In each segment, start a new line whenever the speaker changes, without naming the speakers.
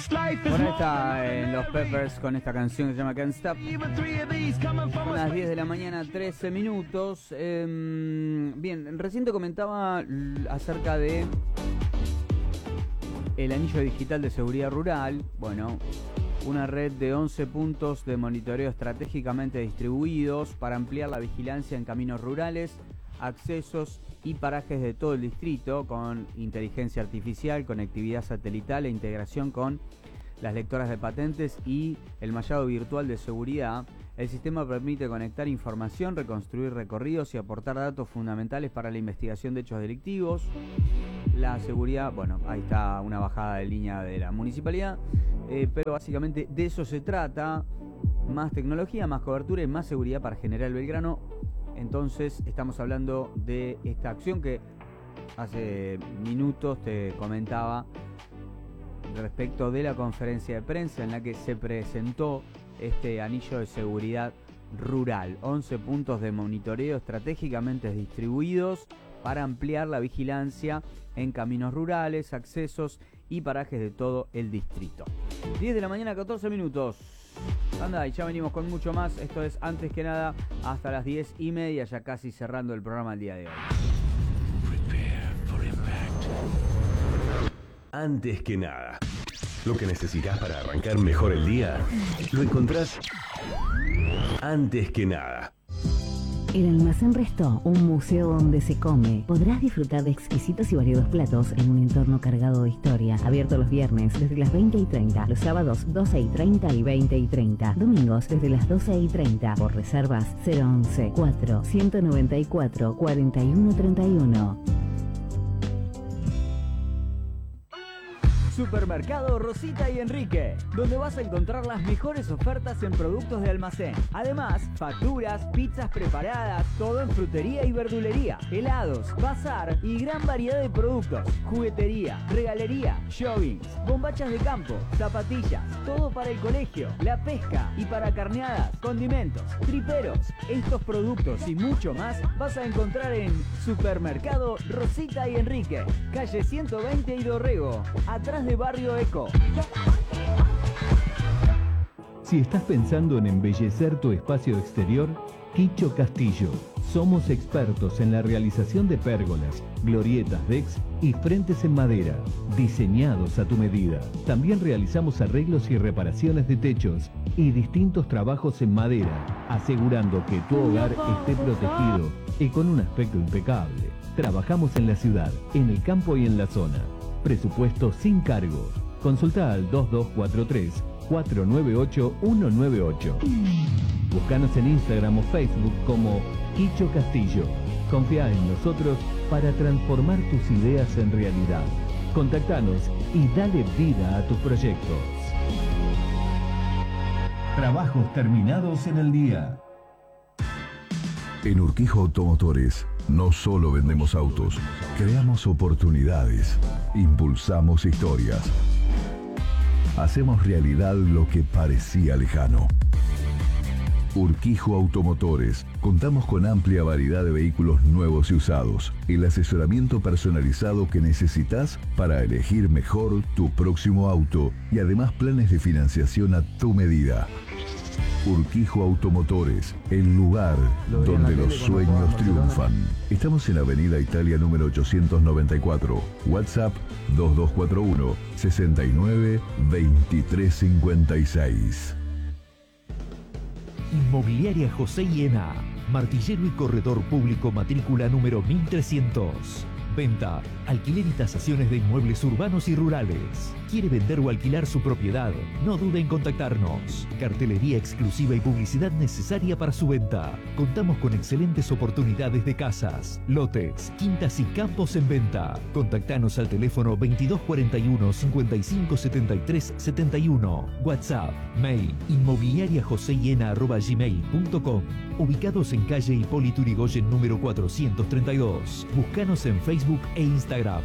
Por ahí está en los Peppers con esta canción que se llama Can't Stop. Unas 10 de la mañana, 13 minutos. Bien, recién te comentaba acerca de el anillo digital de seguridad rural. Bueno, una red de 11 puntos de monitoreo estratégicamente distribuidos para ampliar la vigilancia en caminos rurales, accesos y parajes de todo el distrito, con inteligencia artificial, conectividad satelital e integración con las lectoras de patentes y el mallado virtual de seguridad. El sistema permite conectar información, reconstruir recorridos y aportar datos fundamentales para la investigación de hechos delictivos. La seguridad, bueno, ahí está una bajada de línea de la municipalidad, pero básicamente de eso se trata: más tecnología, más cobertura y más seguridad para General Belgrano. Entonces estamos hablando de esta acción que hace minutos te comentaba respecto de la conferencia de prensa en la que se presentó este anillo de seguridad rural. 11 puntos de monitoreo estratégicamente distribuidos para ampliar la vigilancia en caminos rurales, accesos y parajes de todo el distrito. 10 de la mañana, 14 minutos. Anda, y ya venimos con mucho más. Esto es Antes que Nada, hasta las 10:30, ya casi cerrando el programa el día de hoy.
Antes que Nada, lo que necesitas para arrancar mejor el día, lo encontrás Antes que Nada.
El Almacén Restó, un museo donde se come. Podrás disfrutar de exquisitos y variados platos en un entorno cargado de historia. Abierto los viernes desde las 20:30, los sábados 12:30 y 20:30. Domingos desde las 12:30. Por reservas 011 4 194 4131.
Supermercado Rosita y Enrique, donde vas a encontrar las mejores ofertas en productos de almacén. Además, facturas, pizzas preparadas, todo en frutería y verdulería, helados, bazar y gran variedad de productos. Juguetería, regalería, joggings, bombachas de campo, zapatillas, todo para el colegio, la pesca y para carneadas, condimentos, triperos. Estos productos y mucho más vas a encontrar en Supermercado Rosita y Enrique, calle 120 y Dorrego, atrás de Barrio Eco.
Si estás pensando en embellecer tu espacio exterior, Quicho Castillo. Somos expertos en la realización de pérgolas, glorietas, decks y frentes en madera, diseñados a tu medida. También realizamos arreglos y reparaciones de techos y distintos trabajos en madera, asegurando que tu hogar esté protegido y con un aspecto impecable. Trabajamos en la ciudad, en el campo y en la zona. Presupuesto sin cargo. Consulta al 2243-498-198. Búscanos en Instagram o Facebook como Quicho Castillo. Confía en nosotros para transformar tus ideas en realidad. Contactanos y dale vida a tus proyectos. Trabajos terminados en el día.
En Urquijo Automotores no solo vendemos autos, creamos oportunidades, impulsamos historias. Hacemos realidad lo que parecía lejano. Urquijo Automotores. Contamos con amplia variedad de vehículos nuevos y usados. El asesoramiento personalizado que necesitas para elegir mejor tu próximo auto y además planes de financiación a tu medida. Urquijo Automotores, el lugar donde los sueños triunfan. Estamos en Avenida Italia número 894. WhatsApp 2241 69 2356.
Inmobiliaria José Hiena, martillero y corredor público, matrícula número 1300. Venta, alquiler y tasaciones de inmuebles urbanos y rurales. ¿Quiere vender o alquilar su propiedad? No dude en contactarnos. Cartelería exclusiva y publicidad necesaria para su venta. Contamos con excelentes oportunidades de casas, lotes, quintas y campos en venta. Contactanos al teléfono 2241 55 73 71. WhatsApp, mail, inmobiliariajosehiena@gmail.com. Ubicados en calle Hipólito Yrigoyen número 432. Búscanos en Facebook e Instagram.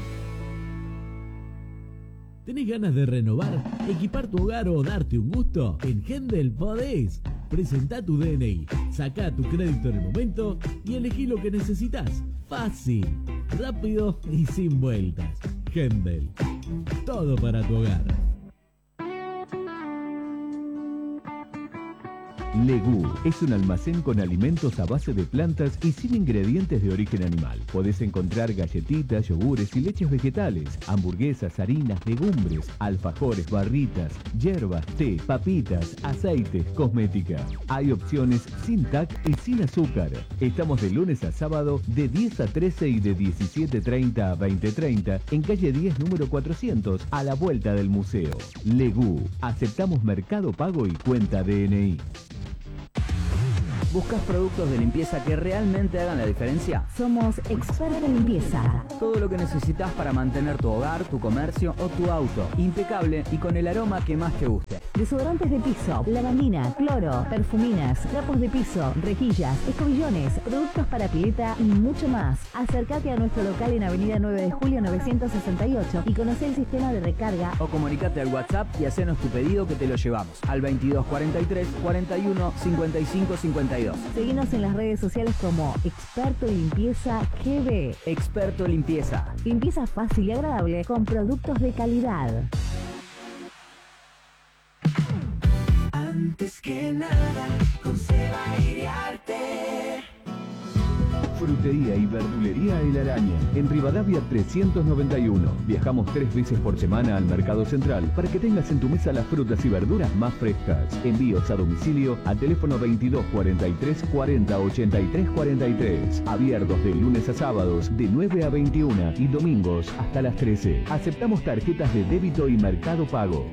¿Tenés ganas de renovar, equipar tu hogar o darte un gusto? En Hendel podés. Presentá tu DNI, sacá tu crédito en el momento y elegí lo que necesitas. Fácil, rápido y sin vueltas. Hendel. Todo para tu hogar.
Legú es un almacén con alimentos a base de plantas y sin ingredientes de origen animal. Podés encontrar galletitas, yogures y leches vegetales, hamburguesas, harinas, legumbres, alfajores, barritas, hierbas, té, papitas, aceites, cosmética. Hay opciones sin TAC y sin azúcar. Estamos de lunes a sábado de 10 a 13 y de 17:30 a 20:30 en calle 10 número 400 a la vuelta del museo. Legú. Aceptamos Mercado Pago y cuenta DNI.
¿Buscas productos de limpieza que realmente hagan la diferencia?
Somos Experto en Limpieza.
Todo lo que necesitas para mantener tu hogar, tu comercio o tu auto impecable y con el aroma que más te guste.
Desodorantes de piso, lavandina, cloro, perfuminas, trapos de piso, rejillas, escobillones, productos para pileta y mucho más. Acércate a nuestro local en Avenida 9 de Julio 968 y conoce el sistema de recarga.
O comunicate al WhatsApp y hacenos tu pedido que te lo llevamos al 22 43 41 55 52.
Seguinos en las redes sociales como Experto en Limpieza GB.
Experto en Limpieza.
Limpieza fácil y agradable con productos de calidad.
Antes que nada, con Seba Iriarte.
Frutería y verdulería El Araña, en Rivadavia 391. Viajamos 3 veces por semana al Mercado Central para que tengas en tu mesa las frutas y verduras más frescas. Envíos a domicilio al teléfono 22 43 40 83 43. Abiertos de lunes a sábados de 9 a 21 y domingos hasta las 13. Aceptamos tarjetas de débito y Mercado Pago.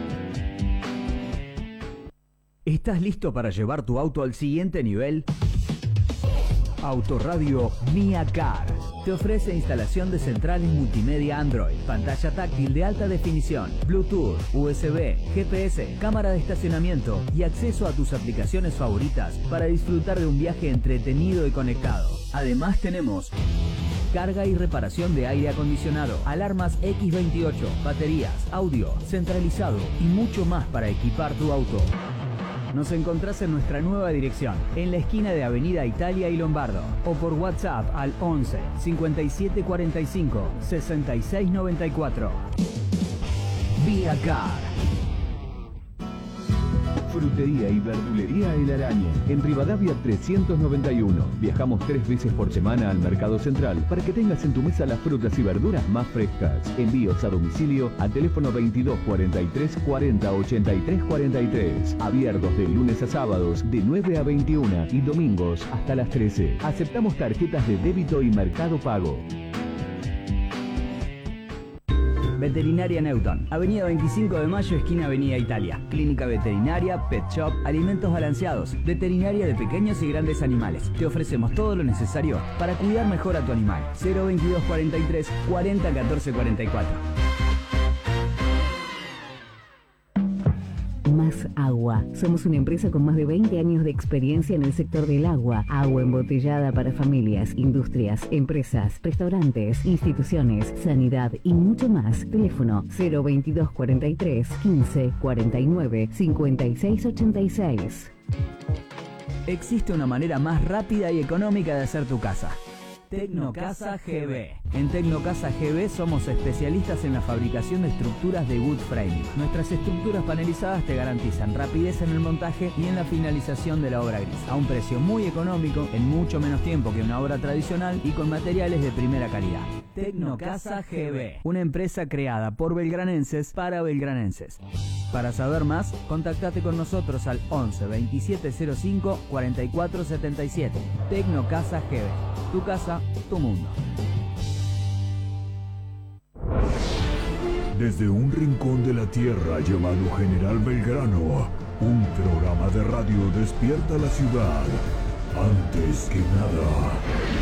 ¿Estás listo para llevar tu auto al siguiente nivel? Autoradio Mia Car te ofrece instalación de centrales multimedia Android, pantalla táctil de alta definición, Bluetooth, USB, GPS, cámara de estacionamiento y acceso a tus aplicaciones favoritas para disfrutar de un viaje entretenido y conectado. Además tenemos carga y reparación de aire acondicionado, alarmas X28, baterías, audio, centralizado y mucho más para equipar tu auto. Nos encontrás en nuestra nueva dirección, en la esquina de Avenida Italia y Lombardo, o por WhatsApp al 11 57 45 66 94. Via Car.
Frutería y verdulería El Araña, en Rivadavia 391. Viajamos 3 veces por semana al Mercado Central para que tengas en tu mesa las frutas y verduras más frescas. Envíos a domicilio al teléfono 22 43 40 83 43. Abiertos de lunes a sábados de 9 a 21 y domingos hasta las 13. Aceptamos tarjetas de débito y Mercado Pago.
Veterinaria Newton, Avenida 25 de Mayo, esquina Avenida Italia. Clínica veterinaria, pet shop, alimentos balanceados, veterinaria de pequeños y grandes animales. Te ofrecemos todo lo necesario para cuidar mejor a tu animal. 022 43 40 14 44.
Más Agua. Somos una empresa con más de 20 años de experiencia en el sector del agua. Agua embotellada para familias, industrias, empresas, restaurantes, instituciones, sanidad y mucho más. Teléfono 022 43 15 49 56 86.
Existe una manera más rápida y económica de hacer tu casa. Tecnocasa GB. En Tecnocasa GB somos especialistas en la fabricación de estructuras de wood framing. Nuestras estructuras panelizadas te garantizan rapidez en el montaje y en la finalización de la obra gris, a un precio muy económico, en mucho menos tiempo que una obra tradicional y con materiales de primera calidad. Tecnocasa GB, una empresa creada por belgranenses para belgranenses. Para saber más, contactate con nosotros al 11 2705 44 77. Tecnocasa GB. Tu casa, tu mundo.
Desde un rincón de la tierra llamado General Belgrano, un programa de radio despierta la ciudad. Antes que nada.